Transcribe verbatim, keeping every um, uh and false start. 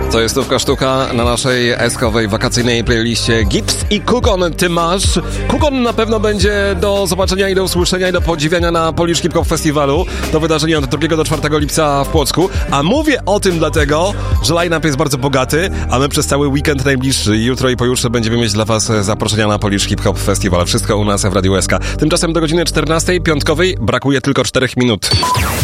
To jest stówka sztuka na naszej eskowej wakacyjnej playliście Gips i Kukon. Ty masz. Kukon na pewno będzie do zobaczenia i do usłyszenia i do podziwiania na Polish Hip Hop Festiwalu. To wydarzenie od drugiego do czwartego lipca w Płocku. A mówię o tym dlatego, że line-up jest bardzo bogaty, a my przez cały weekend najbliższy, jutro i pojutrze będziemy mieć dla was zaproszenia na Polish Hip Hop Festiwal. Wszystko u nas w Radiu S K. Tymczasem do godziny czternastej piątkowej brakuje tylko czterech minut.